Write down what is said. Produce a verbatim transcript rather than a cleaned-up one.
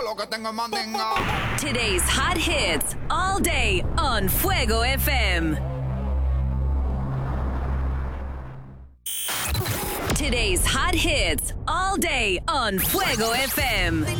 lo que tengo es mandinga. Today's hot hits all day on Fuego F M. Today's hot hits all day on Fuego F M.